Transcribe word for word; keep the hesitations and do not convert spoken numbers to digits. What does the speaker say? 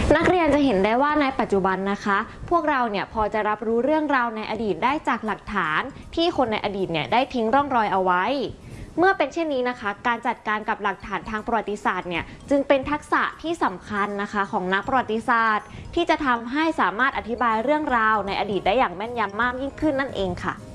นักเรียนจะเห็นได้ว่าในปัจจุบันนะคะพวกเราเนี่ยพอจะรับรู้เรื่องราวในอดีตได้จากหลักฐานที่คนในอดีตเนี่ยได้ทิ้งร่องรอยเอาไว้เมื่อเป็นเช่นนี้นะคะการจัดการกับหลักฐานทางประวัติศาสตร์เนี่ยจึงเป็นทักษะที่สำคัญนะคะของนักประวัติศาสตร์ที่จะทำให้สามารถอธิบายเรื่องราวในอดีตได้อย่างแม่นยำมากยิ่งขึ้นนั่นเองค่ะ